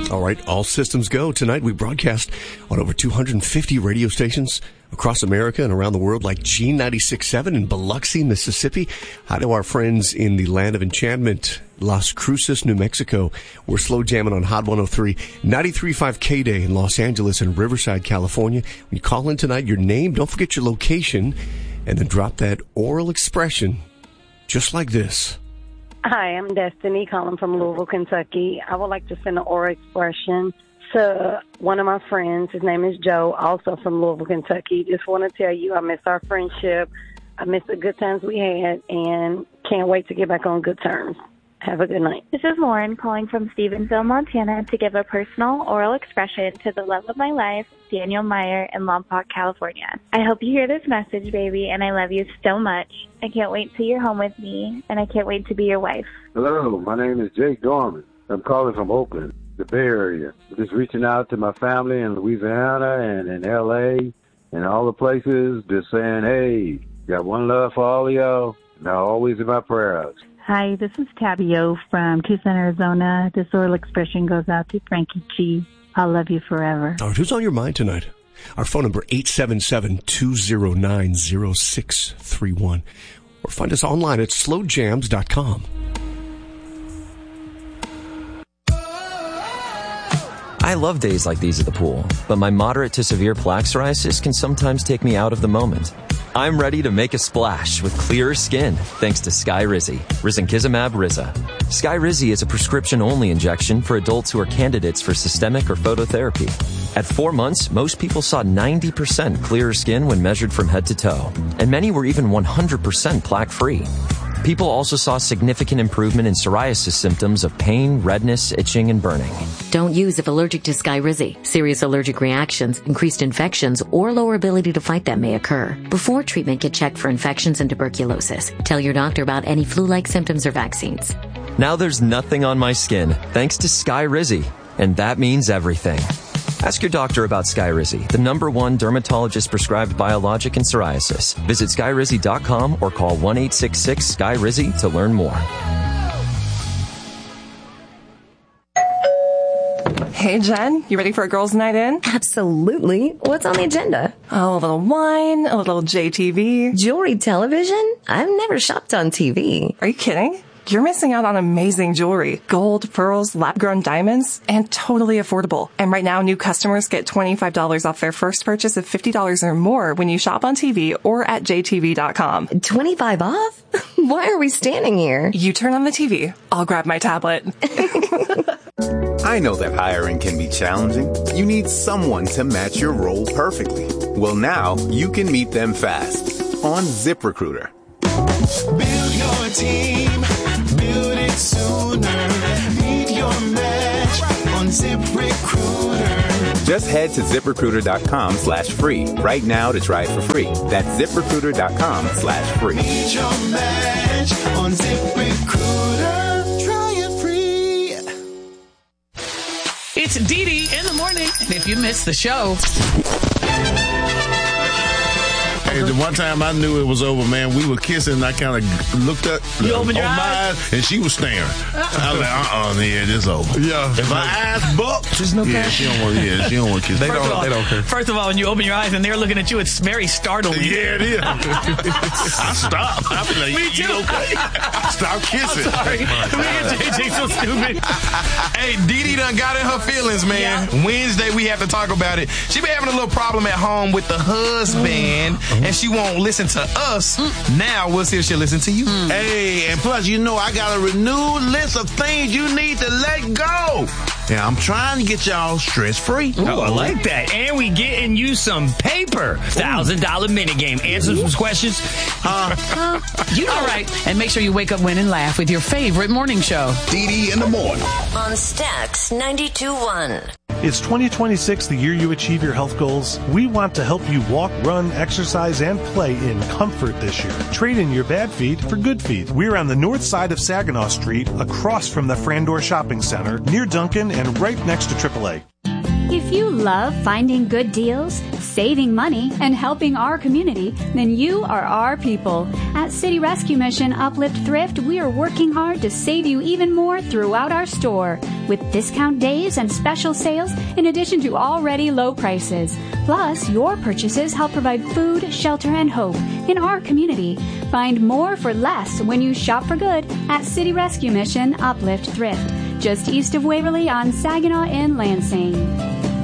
All right, all systems go. Tonight we broadcast on over 250 radio stations across America and around the world, like G96.7 in Biloxi, Mississippi. Hi to our friends in the land of enchantment, Las Cruces, New Mexico. We're slow jamming on Hot 103, 93.5 K-Day in Los Angeles and Riverside, California. When you call in tonight, your name, don't forget your location, and then drop that oral expression just like this. Hi, I'm Destiny, calling from Louisville, Kentucky. I would like to send an oral expression to one of my friends. His name is Joe, also from Louisville, Kentucky. Just want to tell you I miss our friendship. I miss the good times we had and can't wait to get back on good terms. Have a good night. This is Lauren calling from Stevensville, Montana to give a personal oral expression to the love of my life, Daniel Meyer in Lompoc, California. I hope you hear this message, baby, and I love you so much. I can't wait till you're home with me, and I can't wait to be your wife. Hello, my name is Jake Dorman. I'm calling from Oakland, the Bay Area. I'm just reaching out to my family in Louisiana and in L.A. and all the places, just saying, hey, got one love for all of y'all, and I'm always in my prayers. Hi, this is Tabby O from Tucson, Arizona. This oral expression goes out to Frankie G. I'll love you forever. All right, who's on your mind tonight? Our phone number, 877-209-0631. Or find us online at slowjams.com. I love days like these at the pool, but my moderate to severe plaque psoriasis can sometimes take me out of the moment. I'm ready to make a splash with clearer skin thanks to Skyrizi, risankizumab Riza. Skyrizi is a prescription-only injection for adults who are candidates for systemic or phototherapy. At 4 months, most people saw 90% clearer skin when measured from head to toe, and many were even 100% plaque-free. People also saw significant improvement in psoriasis symptoms of pain, redness, itching, and burning. Don't use if allergic to Skyrizi. Serious allergic reactions, increased infections, or lower ability to fight them may occur. Before treatment, get checked for infections and tuberculosis. Tell your doctor about any flu-like symptoms or vaccines. Now there's nothing on my skin thanks to Skyrizi, and that means everything. Ask your doctor about Skyrizi, the #1 dermatologist-prescribed biologic in psoriasis. Visit Skyrizi.com or call 1-866-SKYRIZI to learn more. Hey, Jen, you ready for a girls' night in? Absolutely. What's on the agenda? Oh, a little wine, a little JTV. Jewelry television? I've never shopped on TV. Are you kidding? You're missing out on amazing jewelry. Gold, pearls, lab-grown diamonds, and totally affordable. And right now, new customers get $25 off their first purchase of $50 or more when you shop on TV or at JTV.com. 25 off? Why are we standing here? You turn on the TV. I'll grab my tablet. I know that hiring can be challenging. You need someone to match your role perfectly. Well, now you can meet them fast on ZipRecruiter. Build your team. Build it sooner. Meet your match on ZipRecruiter. Just head to ZipRecruiter.com/free right now to try it for free. That's ZipRecruiter.com/free. Meet your match on ZipRecruiter. Try it free. It's Dee Dee in the morning. And if you missed the show... Hey, the one time I knew it was over, man, we were kissing, and I kind of looked up. You opened your eyes? And she was staring. I was like, yeah, this over. Yeah. If my eyes bucked, there's no yeah, she don't want to kiss. They don't care. First of all, when you open your eyes and they're looking at you, it's very startling. Yeah, it is. I stopped. I be like, me too. You okay? I stopped kissing. I'm sorry. We get JJ so stupid. Hey, Dee Dee done got in her feelings, man. Yeah. Wednesday, we have to talk about it. She been having a little problem at home with the husband. And she won't listen to us. Now we'll see if she'll listen to you. Hey, and plus, I got a renewed list of things you need to let go. Yeah, I'm trying to get y'all stress-free. Oh, I like that. And we getting you some paper. $1,000 minigame. Answer some questions. All right. And make sure you wake up, win, and laugh with your favorite morning show. Dee Dee in the morning. On Stax 92.1. It's 2026, the year you achieve your health goals. We want to help you walk, run, exercise, and play in comfort this year. Trade in your bad feet for good feet. We're on the north side of Saginaw Street, across from the Frandor Shopping Center, near Duncan, and right next to AAA. If you love finding good deals, saving money, and helping our community, then you are our people. At City Rescue Mission Uplift Thrift, we are working hard to save you even more throughout our store. with discount days and special sales in addition to already low prices. Plus, your purchases help provide food, shelter, and hope in our community. Find more for less when you shop for good at City Rescue Mission Uplift Thrift, just east of Waverly on Saginaw in Lansing.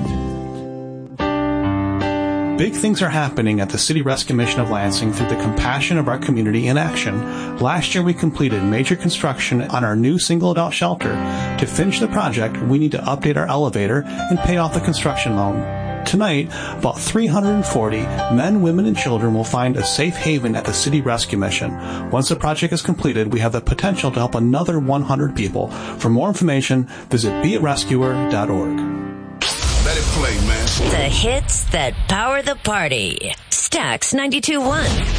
Big things are happening at the City Rescue Mission of Lansing through the compassion of our community in action. Last year, we completed major construction on our new single adult shelter. To finish the project, we need to update our elevator and pay off the construction loan. Tonight, about 340 men, women, and children will find a safe haven at the City Rescue Mission. Once the project is completed, we have the potential to help another 100 people. For more information, visit bearescuer.org. Let it play, man. The hits that power the party. Stax 92.1.